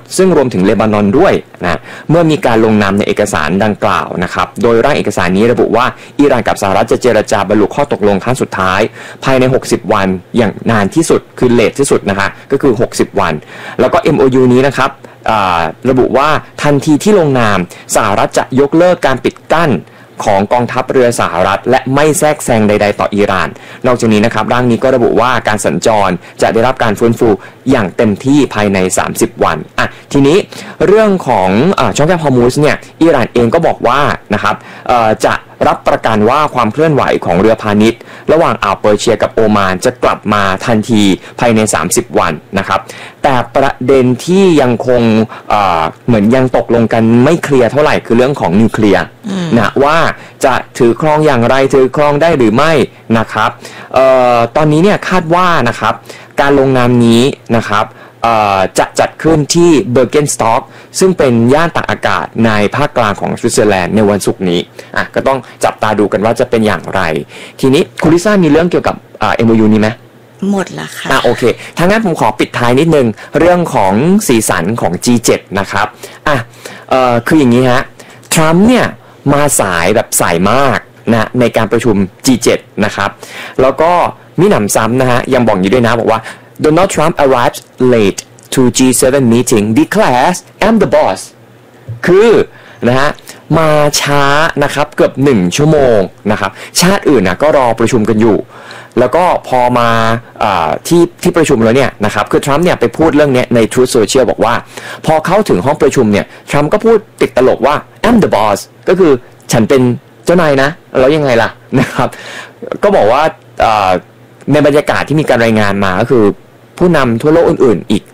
ซึ่งรวมถึงเลบานอนด้วยนะเมื่อมีการลงนามในเอกสารดังกล่าวนะครับโดยร่างเอกสารนี้ระบุว่าอิหร่านกับสหรัฐจะเจรจาบรรลุข้อตกลงครั้งสุดท้ายภายใน60วันอย่างนานที่สุดคือเลทที่สุดนะคะก็คือ60วันแล้วก็ MOU นี้นะครับระบุว่าทันทีที่ลงนามสหรัฐจะยกเลิกการปิดกั้นของกองทัพเรือสหรัฐและไม่แทรกแซงใดๆต่ออิหร่านนอกจากนี้นะครับร่างนี้ก็ระบุว่าการสัญจรจะได้รับการฟื้นฟูอย่างเต็มที่ภายใน30วันทีนี้เรื่องของช่องแคบฮอร์มุซเนี่ยอิหร่านเองก็บอกว่านะครับจะรับประกันว่าความเคลื่อนไหวของเรือพาณิชย์ระหว่างอ่าวเปอร์เซียกับโอมานจะกลับมาทันทีภายใน30วันนะครับแต่ประเด็นที่ยังคงเหมือนยังตกลงกันไม่เคลียร์เท่าไหร่คือเรื่องของนิวเคลียร์นะว่าจะถือครองอย่างไรถือครองได้หรือไม่นะครับตอนนี้เนี่ยคาดว่านะครับการลงนามนี้นะครับจะจัดขึ้นที่เบอร์เกนสต็อกซึ่งเป็นย่านตากอากาศในภาคกลางของสวิตเซอร์แลนด์ในวันศุกร์นี้ก็ต้องจับตาดูกันว่าจะเป็นอย่างไรทีนี้คุณลิซ่ามีเรื่องเกี่ยวกับMOU นี้ไหมหมดละค่ะโอเคถ้างั้นผมขอปิดท้ายนิดนึงเรื่องของสีสันของ G7 นะครับคืออย่างนี้ฮะทรัมป์เนี่ยมาสายแบบสายมากนะในการประชุม G7 นะครับแล้วก็มิหนำซ้ำนะฮะยังบอกอยู่ด้วยนะบอกว่าDonald Trump arrives late to G7 meeting declares I'm the boss คือนะฮะมาช้านะครับเกือบ1ชั่วโมงนะครับชาติอื่นนะก็รอประชุมกันอยู่แล้วก็พอมาที่ประชุมแล้วเนี่ยนะครับคือทรัมป์เนี่ยไปพูดเรื่องนี้ใน Truth Social บอกว่าพอเข้าถึงห้องประชุมเนี่ยทรัมป์ก็พูดติดตลกว่า I'm the boss ก็คือฉันเป็นเจ้านายนะแล้วยังไงล่ะนะครับก็บอกว่าในบรรยากาศที่มีการรายงานมาก็คือผู้นำทั่วโลกอื่นๆอีก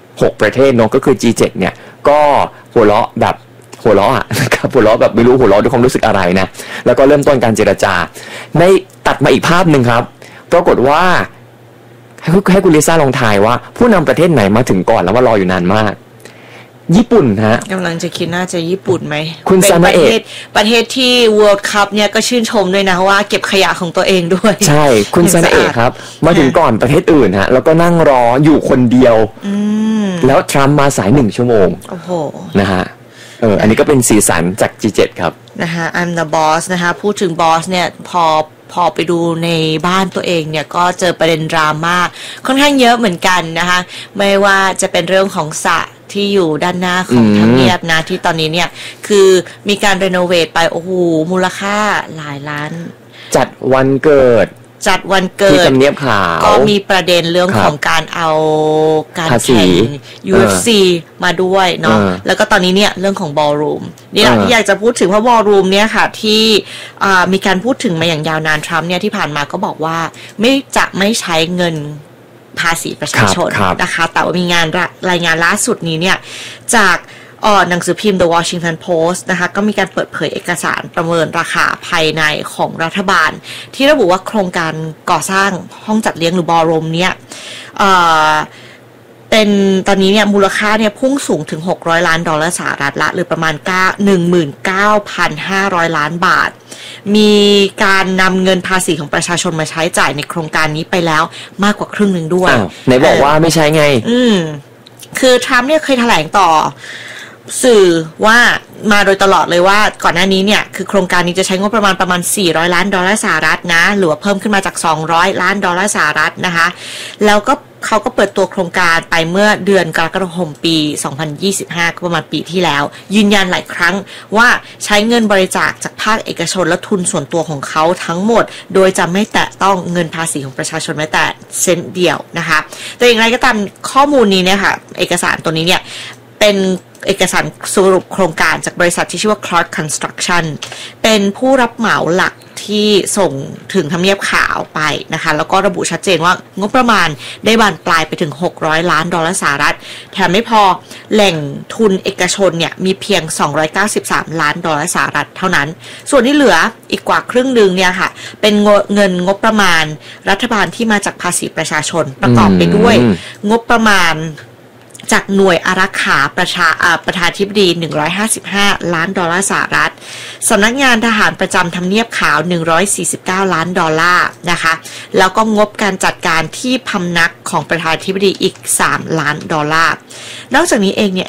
6ประเทศเนาะก็คือ G7 เนี่ยก็หัวเราะแบบหัวเราะนะครับหัวเราะแบบไม่รู้หัวเราะด้วยความรู้สึกอะไรนะแล้วก็เริ่มต้นการเจรจาในตัดมาอีกภาพหนึ่งครับปรากฏว่าให้คุณลิซ่าลองทายว่าผู้นำประเทศไหนมาถึงก่อนแล้วว่ารออยู่นานมากญี่ปุ่นฮะกำลังจะคิดน่าจะญี่ปุ่นไหมคุณซานาเอะประเทศที่ World Cup เนี่ยก็ชื่นชมด้วยนะว่าเก็บขยะของตัวเองด้วยใช่คุณซานาเอะครับมาถึงก่อนประเทศอื่นฮะแล้วก็นั่งรออยู่คนเดียวแล้วทรัมป์มาสาย1ชั่วโมงโอ้โหนะฮะอันนี้ก็เป็นสีสันจาก G7 ครับนะคะ I'm the boss นะคะพูดถึงบอสเนี่ยพอไปดูในบ้านตัวเองเนี่ยก็เจอประเด็นดราม่าค่อนข้างเยอะเหมือนกันนะคะไม่ว่าจะเป็นเรื่องของสระที่อยู่ด้านหน้าของทำเนียบนะที่ตอนนี้เนี่ยคือมีการรีโนเวทไปโอ้โหมูลค่าหลายล้านจัดวันเกิดที่ทำเนียบขาวก็มีประเด็นเรื่องของการเอาการแข่ง UFC มาด้วยเนาะแล้วก็ตอนนี้เนี่ยเรื่องของบอลรูมนี่แหละที่อยากจะพูดถึงเพราะบอลรูมเนี่ยค่ะที่มีการพูดถึงมาอย่างยาวนานทรัมป์เนี่ยที่ผ่านมาก็บอกว่าไม่ใช้เงินภาษีประชาชนนะคะแต่ว่ามีรายงานล่าสุดนี้เนี่ยจากหนังสือพิมพ์ The Washington Post นะคะก็มีการเปิดเผยเอกสารประเมินราคาภายในของรัฐบาลที่ระบุว่าโครงการก่อสร้างห้องจัดเลี้ยงหรือบอลรูมเนี่ยเป็นตอนนี้เนี่ยมูลค่าเนี่ยพุ่งสูงถึง$600 ล้านสหรัฐละหรือประมาณ19,500 ล้านบาทมีการนำเงินภาษีของประชาชนมาใช้จ่ายในโครงการนี้ไปแล้วมากกว่าครึ่งนึงด้วยไหนบอกว่าไม่ใช่ไงคือทรัมป์เนี่ยเคยแถลงต่อสื่อว่ามาโดยตลอดเลยว่าก่อนหน้านี้เนี่ยคือโครงการนี้จะใช้งบประมาณ$400 ล้านสหรัฐนะหรือว่าเพิ่มขึ้นมาจาก$200 ล้านสหรัฐนะคะแล้วก็เขาก็เปิดตัวโครงการไปเมื่อเดือนกรกฎาคมปี2025ก็ประมาณปีที่แล้วยืนยันหลายครั้งว่าใช้เงินบริจาคจากภาคเอกชนและทุนส่วนตัวของเขาทั้งหมดโดยจะไม่แตะต้องเงินภาษีของประชาชนแม้แต่เซนต์เดียวนะคะแต่อย่างไรก็ตามข้อมูลนี้เนี่ยค่ะเอกสารตัวนี้เนี่ยเป็นเอกสารสรุปโครงการจากบริษัทที่ชื่อว่า Clark Construction เป็นผู้รับเหมาหลักที่ส่งถึงทำเนียบขาวไปนะคะแล้วก็ระบุชัดเจนว่างบประมาณได้บานปลายไปถึง$600 ล้านสหรัฐแถมไม่พอแหล่งทุนเอกชนเนี่ยมีเพียง$293 ล้านสหรัฐเท่านั้นส่วนที่เหลืออีกกว่าครึ่งนึงเนี่ยค่ะเป็นเงินงบประมาณรัฐบาลที่มาจากภาษีประชาชนประกอบไปด้วยงบประมาณจากหน่วยอารักขาประธาธิบดี$155 ล้านสหรัฐสำนักงานทหารประจำทำเนียบขาว$149 ล้านนะคะแล้วก็งบการจัดการที่พำนักของประธานาธิบดีอีก$3 ล้านนอกจากนี้เองเนี่ย